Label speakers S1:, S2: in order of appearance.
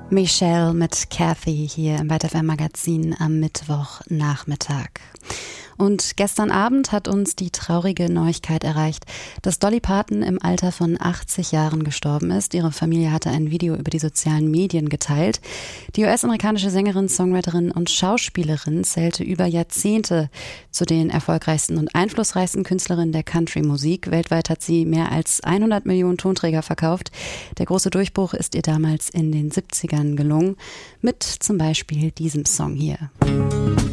S1: Michelle mit Kathy hier im WhiteFM Magazin am Mittwochnachmittag. Und gestern Abend hat uns die traurige Neuigkeit erreicht, dass Dolly Parton im Alter von 80 Jahren gestorben ist. Ihre Familie hatte ein Video über die sozialen Medien geteilt. Die US-amerikanische Sängerin, Songwriterin und Schauspielerin zählte über Jahrzehnte zu den erfolgreichsten und einflussreichsten Künstlerinnen der Country-Musik. Weltweit hat sie mehr als 100 Millionen Tonträger verkauft. Der große Durchbruch ist ihr damals in den 70ern gelungen, mit zum Beispiel diesem Song hier.